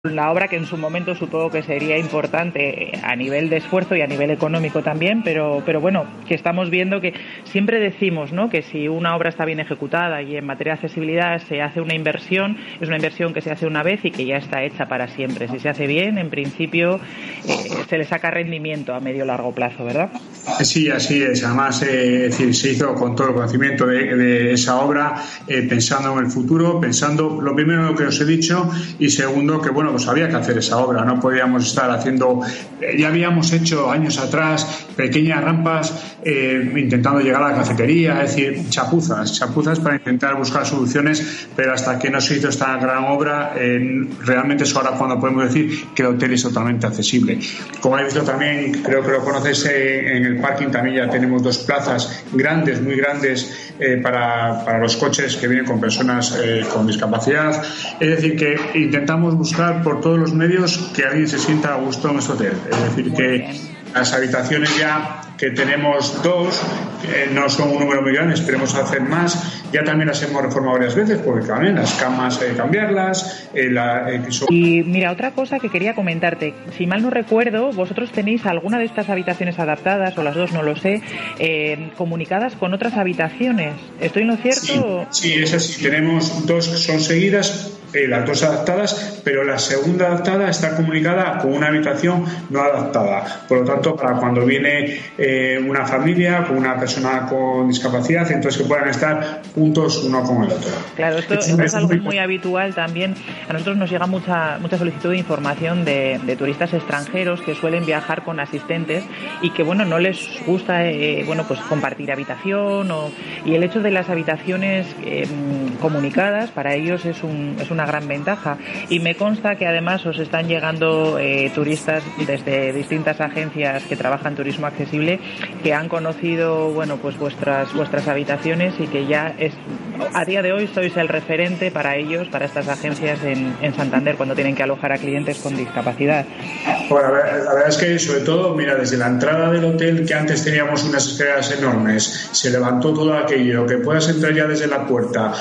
la obra, que en su momento supongo que sería importante a nivel de esfuerzo y a nivel económico también, pero bueno, que estamos viendo que siempre decimos, ¿no?, que si una obra está bien ejecutada y en materia de accesibilidad se hace una inversión, es una inversión que se hace una vez y que ya está hecha para siempre. Si se hace bien, en principio se le saca rendimiento a medio largo plazo, ¿verdad? Sí, así es. Además, se hizo con todo el conocimiento de esa obra, pensando en el futuro, pensando, lo primero, lo que os he dicho, y segundo, que bueno, pues había que hacer esa obra, no podíamos estar haciendo, ya habíamos hecho años atrás pequeñas rampas intentando llegar a la cafetería, es decir, chapuzas para intentar buscar soluciones, pero hasta que no se hizo esta gran obra, realmente es ahora cuando podemos decir que el hotel es totalmente accesible. Como he visto también, creo que lo conoces, en el parking también ya tenemos 2 plazas grandes, muy grandes, para los coches que vienen con personas con discapacidad. Es decir, que intentamos buscar por todos los medios que alguien se sienta a gusto en nuestro hotel. Es decir, que las habitaciones ya que tenemos 2 no son un número muy grande, esperemos hacer más. Ya también las hemos reformado varias veces, porque también las camas hay que cambiarlas. Y mira, otra cosa que quería comentarte, si mal no recuerdo, vosotros tenéis alguna de estas habitaciones adaptadas, o las 2, no lo sé, comunicadas con otras habitaciones. ¿Estoy en lo cierto? Sí, es así. Tenemos 2 que son seguidas, las 2 adaptadas, pero la segunda adaptada está comunicada con una habitación no adaptada. Por lo tanto, para cuando viene una familia con una persona con discapacidad, entonces que puedan estar juntos uno con el otro. Claro, esto es algo muy habitual también. A nosotros nos llega mucha solicitud de información de turistas extranjeros que suelen viajar con asistentes y que bueno, no les gusta pues compartir habitación, y el hecho de las habitaciones comunicadas para ellos es una gran ventaja. Y me consta que además os están llegando turistas desde distintas agencias que trabajan turismo accesible, que han conocido pues vuestras habitaciones, y que ya a día de hoy sois el referente para ellos, para estas agencias en Santander, cuando tienen que alojar a clientes con discapacidad. Bueno, la verdad es que sobre todo, mira, desde la entrada del hotel, que antes teníamos unas escaleras enormes, se levantó todo aquello, que puedas entrar ya desde la puerta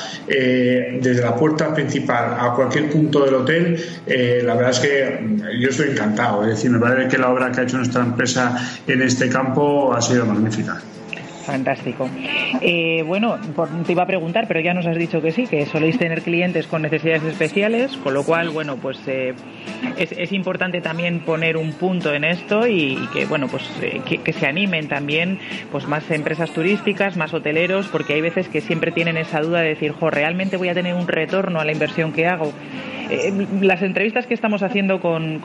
principal a cualquier punto del hotel. La verdad es que yo estoy encantado, es decir, me parece que la obra que ha hecho nuestra empresa en este campo ha sido magnífica. Fantástico. Bueno, te iba a preguntar, pero ya nos has dicho que sí, que soléis tener clientes con necesidades especiales, con lo cual, bueno, pues es importante también poner un punto en esto y que, bueno, pues que se animen también pues más empresas turísticas, más hoteleros, porque hay veces que siempre tienen esa duda de decir, ¿realmente voy a tener un retorno a la inversión que hago? Las entrevistas que estamos haciendo con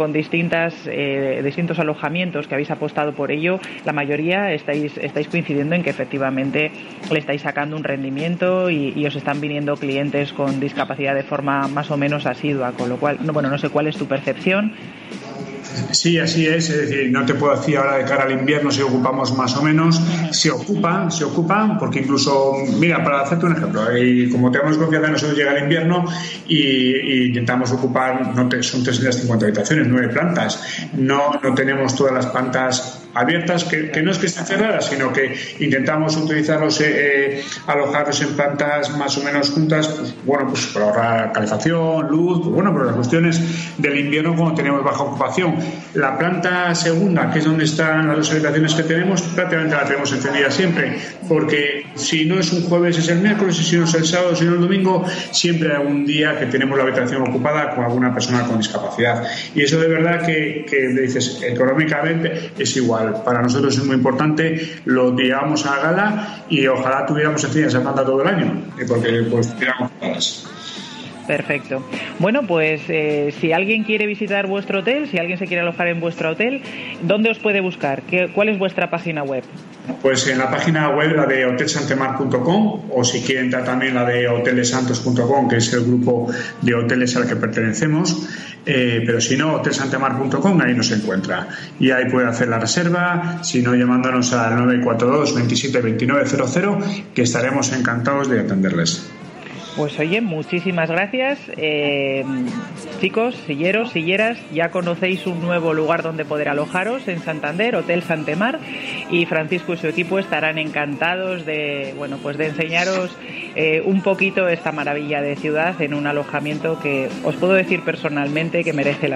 distintos alojamientos que habéis apostado por ello, la mayoría estáis coincidiendo en que efectivamente le estáis sacando un rendimiento y os están viniendo clientes con discapacidad de forma más o menos asidua, con lo cual, no sé cuál es tu percepción. Sí, así es decir, no te puedo decir ahora de cara al invierno si ocupamos más o menos, se ocupan, porque incluso, mira, para hacerte un ejemplo, y como tenemos confianza en nosotros, llega el invierno y intentamos ocupar, son 350 habitaciones, 9 plantas, no tenemos todas las plantas abiertas, que no es que estén cerradas, sino que intentamos utilizarlos, alojarlos en plantas más o menos juntas, pues para ahorrar calefacción, luz, por las cuestiones del invierno cuando tenemos baja ocupación. La planta segunda, que es donde están las 2 habitaciones que tenemos, prácticamente la tenemos encendida siempre, porque si no es un jueves es el miércoles, y si no es el sábado, si no es el domingo, siempre hay algún día que tenemos la habitación ocupada con alguna persona con discapacidad. Y eso de verdad que dices, económicamente es igual. Para nosotros es muy importante, lo llevamos a gala y ojalá tuviéramos encendida esa planta todo el año, porque tuviéramos ocupadas. Perfecto. Bueno, pues si alguien quiere visitar vuestro hotel, si alguien se quiere alojar en vuestro hotel, ¿dónde os puede buscar? ¿Cuál es vuestra página web? Pues en la página web, la de hotelsantemar.com, o si quieren entrar también la de hotelesantos.com, que es el grupo de hoteles al que pertenecemos, pero si no, hotelsantemar.com, ahí nos encuentra y ahí puede hacer la reserva, si no, llamándonos al 942 27 29 00, que estaremos encantados de atenderles. Pues oye, muchísimas gracias. Chicos, silleros, silleras, ya conocéis un nuevo lugar donde poder alojaros en Santander, Hotel Santemar, y Francisco y su equipo estarán encantados de, bueno, pues de enseñaros un poquito esta maravilla de ciudad en un alojamiento que os puedo decir personalmente que merece la